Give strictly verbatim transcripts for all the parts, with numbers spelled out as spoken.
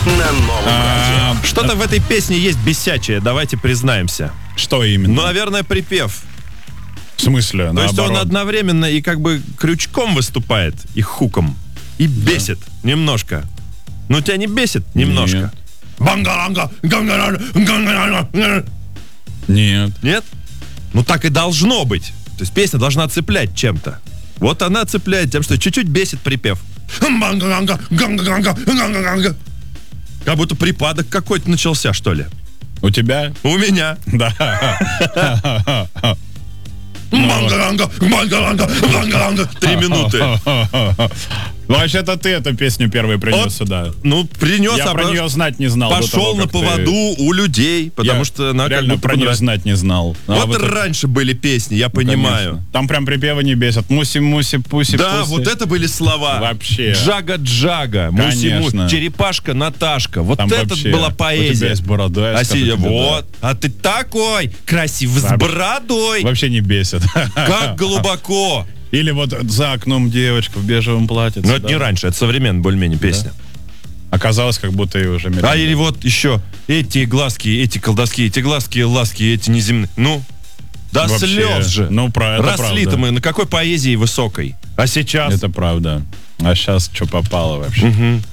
на новом А, радио. Что-то в этой песне есть бесячее, давайте признаемся. Что именно? Ну, наверное, припев. В смысле? То есть он наоборот? одновременно и как бы крючком выступает, и хуком, и бесит немножко. Ну, тебя не бесит немножко? Нет. Бангаланга, гангаланга, гангаланга. Нет. Нет? Ну, так и должно быть. То есть песня должна цеплять чем-то. Вот она цепляет тем, что чуть-чуть бесит припев. Бангаланга, гангаланга, гангаланга. Как будто припадок какой-то начался, что ли. У тебя? У меня. Да. Бангаланга, бангаланга, бангаланга. Три минуты. Ну, вообще-то ты эту песню первый принес Вот, сюда. Ну, принес, Я а про потом нее знать не знал. до пошел того, на как ты- поводу у людей, потому Я что она как реально будто про нее понрав- знать не знал. А Вот это- раньше были песни, я понимаю. Конечно. Там прям припевы не бесят. Муси-муси, пуси-пуси. Да, вот это были слова. Вообще. Джага-джага, Конечно. муси-муси, черепашка Наташка. Вот Там это вообще. была У тебя поэзия. есть бородой, А скажу сидя, тебе, вот, а ты такой красивый, с Вообще. бородой, Вообще не бесит. как глубоко. Или вот за окном девочка в бежевом платье. Но это не раньше, это современная более-менее песня. Оказалось, как будто и уже А или вот еще эти глазки, эти колдовские, эти глазки, ласки, эти неземные. Ну, до Вообще. слез же. Ну, про это Росли-то правда. мы на какой поэзии высокой. А сейчас... Это правда. А сейчас что попало вообще?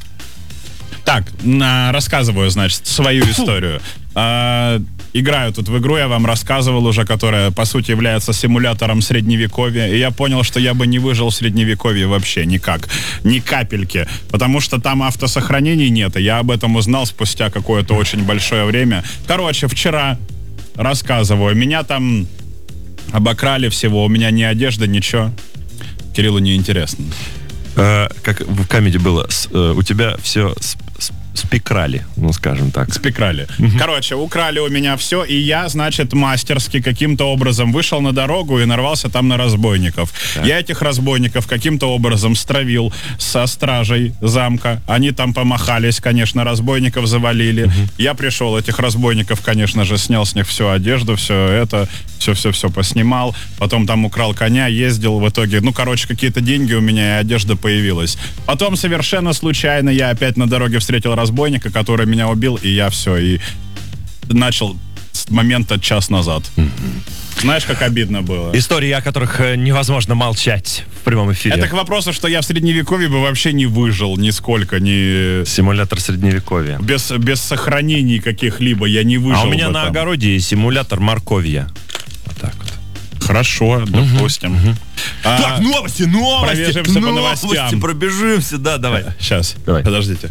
Так, на- рассказываю, значит, свою историю. А, играю тут в игру, я вам рассказывал уже, которая, по сути, является симулятором средневековья. И я понял, что я бы не выжил в средневековье вообще никак. Ни капельки. Потому что там автосохранений нет. И я об этом узнал спустя какое-то очень большое время. Короче, вчера рассказываю. Меня там обокрали всего. У меня ни одежда, ничего. Кириллу неинтересно. Э, как в комедии было, с- э, у тебя все с- с- спекрали, ну, скажем так. Спекрали. Короче, украли у меня все, и я, значит, мастерски каким-то образом вышел на дорогу и нарвался там на разбойников. Я этих разбойников каким-то образом стравил со стражей замка. Они там помахались, конечно, разбойников завалили. Я пришел, этих разбойников, конечно же, снял с них всю одежду, все это, все-все-все поснимал. Потом там украл коня, ездил в итоге. Ну, короче, какие-то деньги у меня и одежда появилась. Потом совершенно случайно я опять на дороге встретил разбойника, который меня убил, и я все, и начал с момента час назад. Знаешь, как обидно было? Истории, о которых э, невозможно молчать в прямом эфире. Это к вопросу, что я в средневековье бы вообще не выжил нисколько, ни... Симулятор средневековья. Без, без сохранений каких-либо я не выжил А у меня бы на там. огороде симулятор морковья. Вот так вот. Хорошо, допустим. А, Так, новости, новости! пробежимся по новости, новостям. пробежимся, да, давай. Сейчас, Давай. подождите.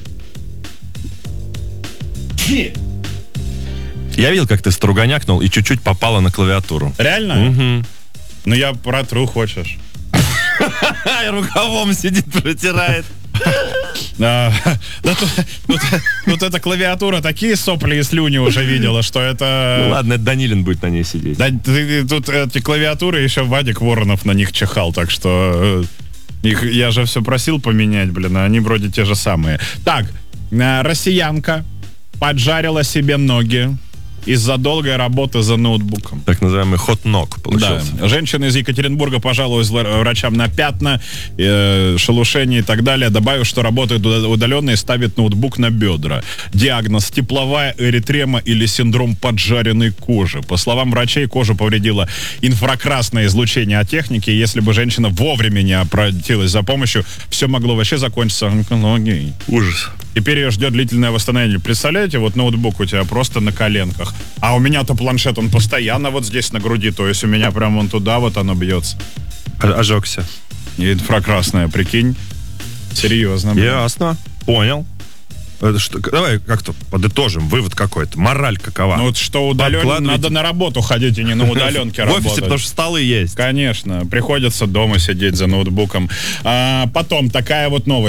Я видел, как ты струганякнул и чуть-чуть попало на клавиатуру. Реально? Ну я протру, хочешь. Рукавом сидит, протирает. Да, да тут, тут- тут эта клавиатура такие сопли и слюни уже видела, что Ну это... ладно, это Данилин будет на ней сидеть. Да, ты- тут эти клавиатуры еще Вадик Воронов на них чихал, так что э, их я же все просил поменять, блин, а они вроде те же самые. Так, э, россиянка поджарила себе ноги из-за долгой работы за ноутбуком. Так называемый хот-ног получился. Да. Женщина из Екатеринбурга пожаловалась вла- врачам на пятна, э, шелушение и так далее, добавив, что работает уда- удаленно и ставит ноутбук на бедра. Диагноз: тепловая эритрема или синдром поджаренной кожи. По словам врачей, кожу повредило инфракрасное излучение от техники, и если бы женщина вовремя не обратилась за помощью, все могло вообще закончиться онкологией. Ужас. Теперь ее ждет длительное восстановление. Представляете, вот ноутбук у тебя просто на коленках, а у меня-то планшет, он постоянно вот здесь на груди, то есть у меня прям вон туда вот оно бьется. О- Ожегся. И инфракрасное, прикинь. Серьезно. блин. Ясно. Понял. Это что, давай как-то подытожим. Вывод какой-то. Мораль какова? Ну вот что удаленно, Подкладывайте. надо на работу ходить, и не на удаленке В работать. офисе, потому что столы есть. Конечно, приходится дома сидеть за ноутбуком. А, потом такая вот новость.